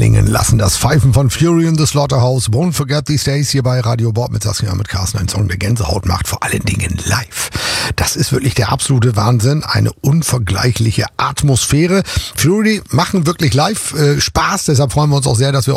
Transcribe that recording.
klingen lassen. Das Pfeifen von Fury in the Slaughterhouse. Won't Forget These Days hier bei Radio Bob mit Saskia, mit Carsten. Ein Song, der Gänsehaut macht, vor allen Dingen live. Das ist wirklich der absolute Wahnsinn. Eine unvergleichliche Atmosphäre. Fury machen wirklich live Spaß. Deshalb freuen wir uns auch sehr, dass wir